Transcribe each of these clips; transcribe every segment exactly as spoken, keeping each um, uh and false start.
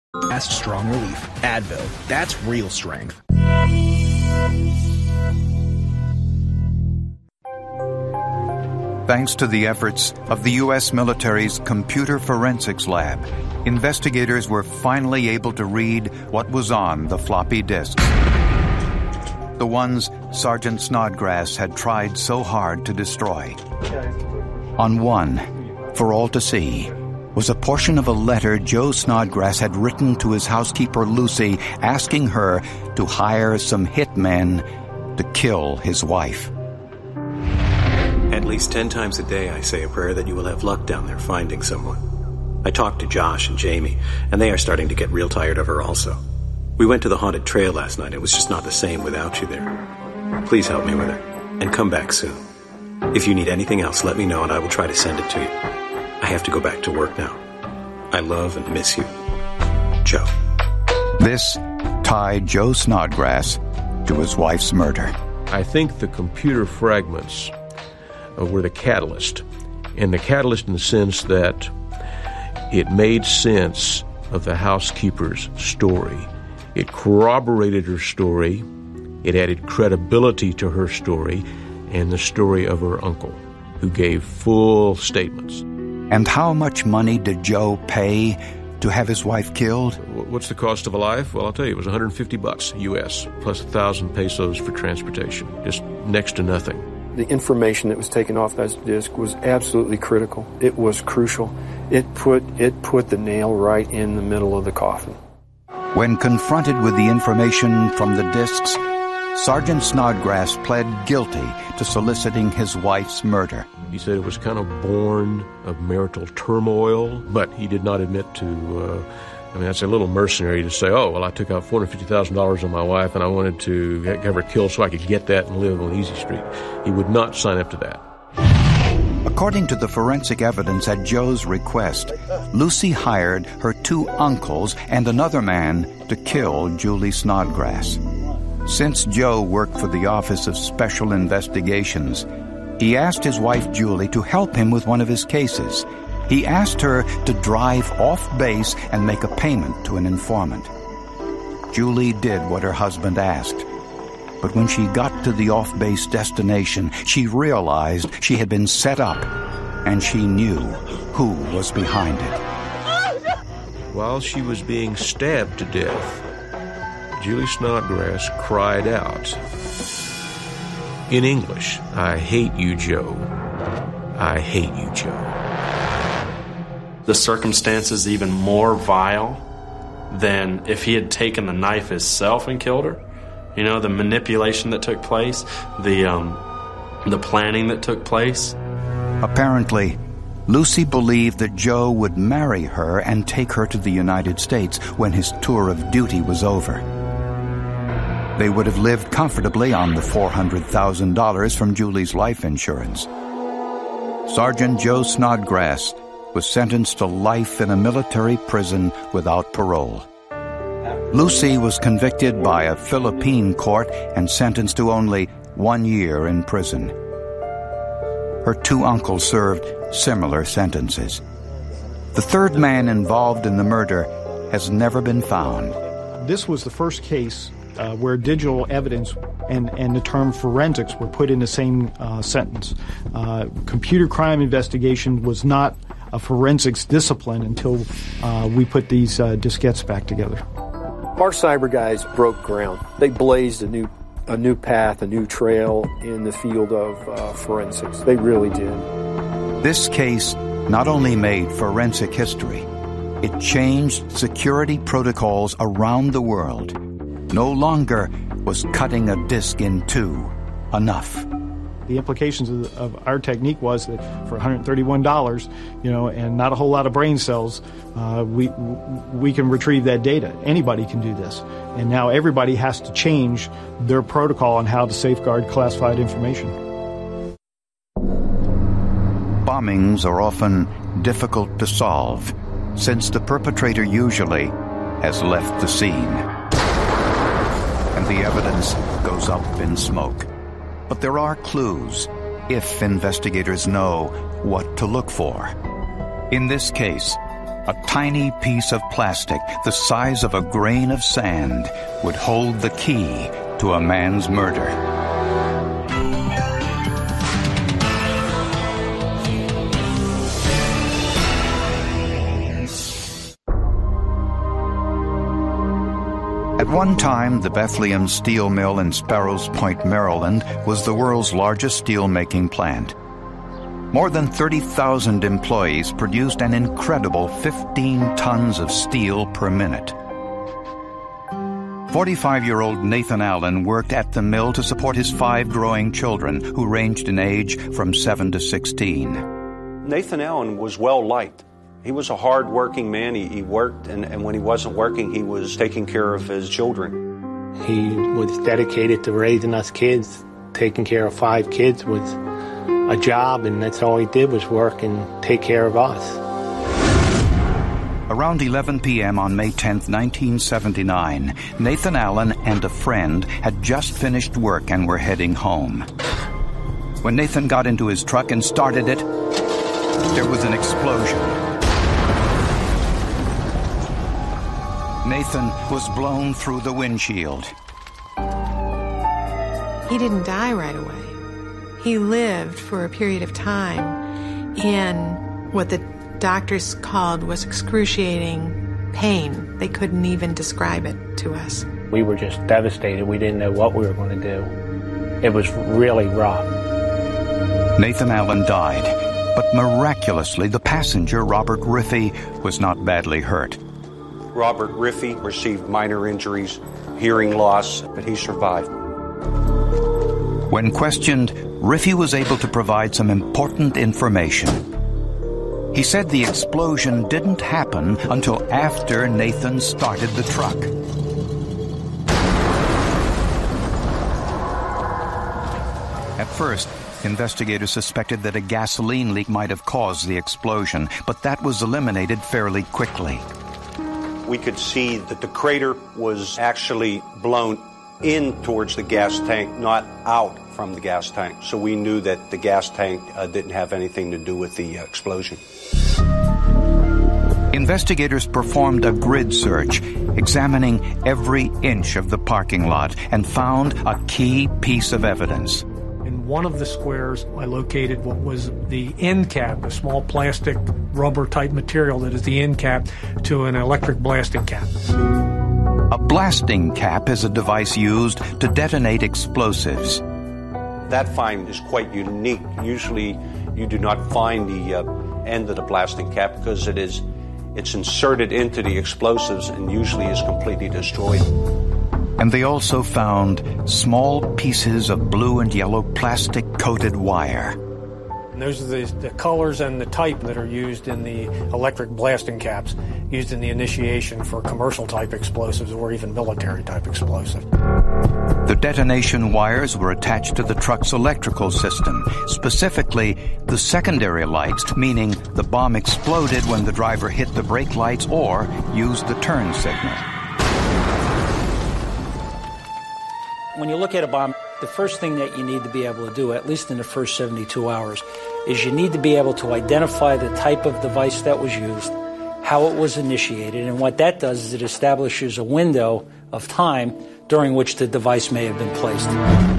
Fast, strong relief. Advil. That's real strength. Thanks to the efforts of the U S military's Computer Forensics Lab, investigators were finally able to read what was on the floppy disks. The ones Sergeant Snodgrass had tried so hard to destroy. On one, for all to see, was a portion of a letter Joe Snodgrass had written to his housekeeper Lucy, asking her to hire some hitmen to kill his wife. At least ten times a day I say a prayer that you will have luck down there finding someone. I talked to Josh and Jamie, and they are starting to get real tired of her also. We went to the haunted trail last night. It was just not the same without you there. Please help me with her, and come back soon. If you need anything else, let me know and I will try to send it to you. I have to go back to work now. I love and miss you. Joe. This tied Joe Snodgrass to his wife's murder. I think the computer fragments uh, were the catalyst. And the catalyst in the sense that it made sense of the housekeeper's story. It corroborated her story. It added credibility to her story and the story of her uncle, who gave full statements. And how much money did Joe pay to have his wife killed? What's the cost of a life? Well, I'll tell you, it was one hundred fifty bucks U S, plus one thousand pesos for transportation. Just next to nothing. The information that was taken off that disc was absolutely critical. It was crucial. It put it put the nail right in the middle of the coffin. When confronted with the information from the discs, Sergeant Snodgrass pled guilty to soliciting his wife's murder. He said it was kind of born of marital turmoil, but he did not admit to, uh, I mean, that's a little mercenary to say, oh, well, I took out four hundred fifty thousand dollars on my wife and I wanted to have her killed so I could get that and live on Easy Street. He would not sign up to that. According to the forensic evidence at Joe's request, Lucy hired her two uncles and another man to kill Julie Snodgrass. Since Joe worked for the Office of Special Investigations, he asked his wife Julie to help him with one of his cases. He asked her to drive off base and make a payment to an informant. Julie did what her husband asked. But when she got to the off-base destination, she realized she had been set up, and she knew who was behind it. While she was being stabbed to death, Julie Snodgrass cried out in English, "I hate you, Joe. I hate you, Joe." The circumstances even more vile than if he had taken the knife himself and killed her. You know, the manipulation that took place, the um, the planning that took place. Apparently, Lucy believed that Joe would marry her and take her to the United States when his tour of duty was over. They would have lived comfortably on the four hundred thousand dollars from Julie's life insurance. Sergeant Joe Snodgrass was sentenced to life in a military prison without parole. Lucy was convicted by a Philippine court and sentenced to only one year in prison. Her two uncles served similar sentences. The third man involved in the murder has never been found. This was the first case uh, where digital evidence and, and the term forensics were put in the same uh, sentence. Uh, computer crime investigation was not a forensics discipline until uh, we put these uh, diskettes back together. Our cyber guys broke ground. They blazed a new a new path, a new trail in the field of uh, forensics. They really did. This case not only made forensic history, it changed security protocols around the world. No longer was cutting a disk in two enough. The implications of, of our technique was that for one hundred thirty-one dollars, you know, and not a whole lot of brain cells, uh, we we can retrieve that data. Anybody can do this. And now everybody has to change their protocol on how to safeguard classified information. Bombings are often difficult to solve, since the perpetrator usually has left the scene. And the evidence goes up in smoke. But there are clues if investigators know what to look for. In this case, A tiny piece of plastic the size of a grain of sand would hold the key to a man's murder. At one time, the Bethlehem Steel Mill in Sparrows Point, Maryland, was the world's largest steel-making plant. More than thirty thousand employees produced an incredible fifteen tons of steel per minute. forty-five-year-old Nathan Allen worked at the mill to support his five growing children, who ranged in age from seven to sixteen. Nathan Allen was well-liked. He was a hard-working man. He, he worked, and, and when he wasn't working, he was taking care of his children. He was dedicated to raising us kids, taking care of five kids with a job, and that's all he did was work and take care of us. Around eleven p.m. on May tenth, nineteen seventy-nine, Nathan Allen and a friend had just finished work and were heading home. When Nathan got into his truck and started it, there was an explosion. Nathan was blown through the windshield. He didn't die right away. He lived for a period of time in what the doctors called was excruciating pain. They couldn't even describe it to us. We were just devastated. We didn't know what we were going to do. It was really rough. Nathan Allen died, but miraculously the passenger, Robert Riffey, was not badly hurt. Robert Riffey received minor injuries, hearing loss, but he survived. When questioned, Riffey was able to provide some important information. He said the explosion didn't happen until after Nathan started the truck. At first, investigators suspected that a gasoline leak might have caused the explosion, but that was eliminated fairly quickly. We could see that the crater was actually blown in towards the gas tank, not out from the gas tank. So we knew that the gas tank uh, didn't have anything to do with the uh, explosion. Investigators performed a grid search, examining every inch of the parking lot, and found a key piece of evidence. In one of the squares, I located what was the end cap, a small plastic rubber-type material that is the end cap to an electric blasting cap. A blasting cap is a device used to detonate explosives. That find is quite unique. Usually you do not find the uh, end of the blasting cap because it is it's inserted into the explosives and usually is completely destroyed. And they also found small pieces of blue and yellow plastic-coated wire. And those are the, the colors and the type that are used in the electric blasting caps, used in the initiation for commercial-type explosives or even military-type explosives. The detonation wires were attached to the truck's electrical system, specifically the secondary lights, meaning the bomb exploded when the driver hit the brake lights or used the turn signal. When you look at a bomb, the first thing that you need to be able to do, at least in the first seventy-two hours, is you need to be able to identify the type of device that was used, how it was initiated, and what that does is it establishes a window of time during which the device may have been placed.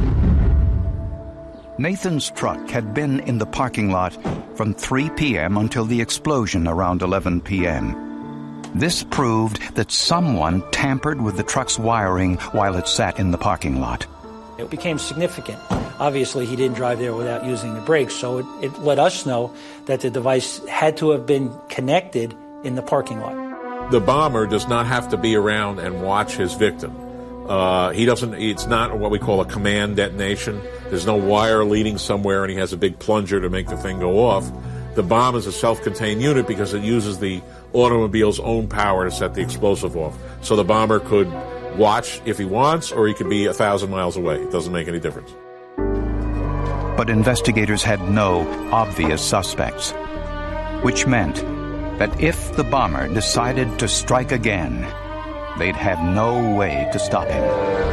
Nathan's truck had been in the parking lot from three p.m. until the explosion around eleven p.m. This proved that someone tampered with the truck's wiring while it sat in the parking lot. It became significant. Obviously, he didn't drive there without using the brakes, so it, it let us know that the device had to have been connected in the parking lot. The bomber does not have to be around and watch his victim. Uh, he doesn't, it's not what we call a command detonation. There's no wire leading somewhere and he has a big plunger to make the thing go off. The bomb is a self-contained unit because it uses the automobile's own power to set the explosive off. So the bomber could watch if he wants, or he could be a thousand miles away. It doesn't make any difference. But investigators had no obvious suspects, which meant that if the bomber decided to strike again, they'd have no way to stop him.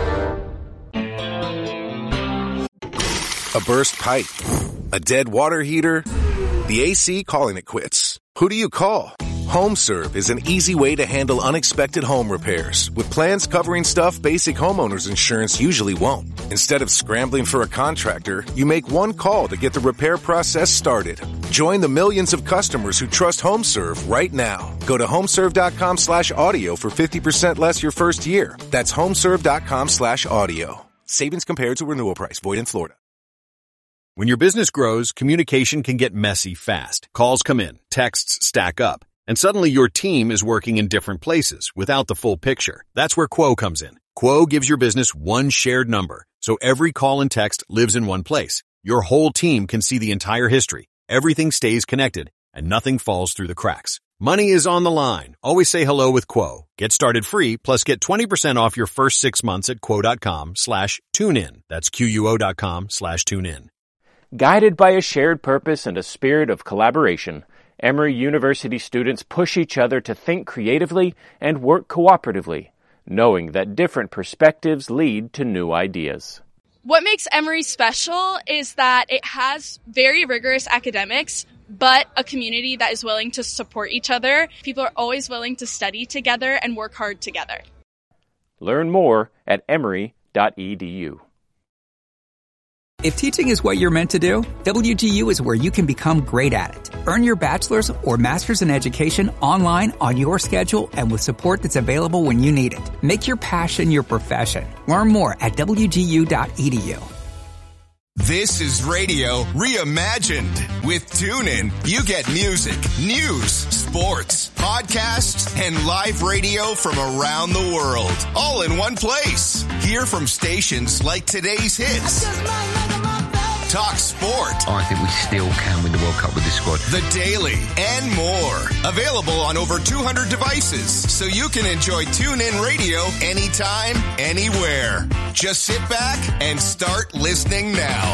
A burst pipe, a dead water heater, the A C calling it quits. Who do you call? HomeServe is an easy way to handle unexpected home repairs with plans covering stuff basic homeowners insurance usually won't. Instead of scrambling for a contractor, you make one call to get the repair process started. Join the millions of customers who trust HomeServe right now. Go to homeserve.com slash audio for fifty percent less your first year. That's homeserve.com slash audio. Savings compared to renewal price. Void in Florida. When your business grows, communication can get messy fast. Calls come in, texts stack up, and suddenly your team is working in different places without the full picture. That's where Quo comes in. Quo gives your business one shared number, so every call and text lives in one place. Your whole team can see the entire history. Everything stays connected, and nothing falls through the cracks. Money is on the line. Always say hello with Quo. Get started free, plus get twenty percent off your first six months at quo.com slash tune in. That's Q-U-O dot com slash tune in. Guided by a shared purpose and a spirit of collaboration, Emory University students push each other to think creatively and work cooperatively, knowing that different perspectives lead to new ideas. What makes Emory special is that it has very rigorous academics, but a community that is willing to support each other. People are always willing to study together and work hard together. Learn more at emory dot e d u. If teaching is what you're meant to do, W G U is where you can become great at it. Earn your bachelor's or master's in education online on your schedule and with support that's available when you need it. Make your passion your profession. Learn more at w g u dot e d u. This is Radio Reimagined. With TuneIn, you get music, news, sports, podcasts, and live radio from around the world, all in one place. Hear from stations like Today's Hits, Talk Sport. I think we still can win the World Cup with this squad. The Daily, and more. Available on over two hundred devices, so you can enjoy TuneIn Radio anytime, anywhere. Just sit back and start listening now.